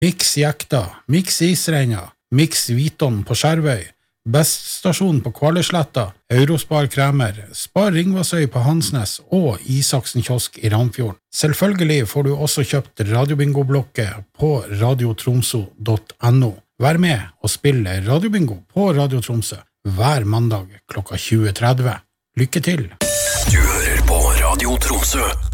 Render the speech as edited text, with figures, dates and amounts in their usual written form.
Mix Jekta, Mix Isreina, Mix Viton på Skjervøy, Beststasjon på Kvaløysletta, Eurospar Kremer, Spar Ringvassøy på Hansnes og Isaksen kiosk i Ramfjorden. Selvfølgelig får du også kjøpt radiobingo-blokket på radiotromso.no. Vær med og spille radiobingo på Radio Tromsø hver mandag klokka 20:30. Lykke til! Du hører på Radio Tromsø.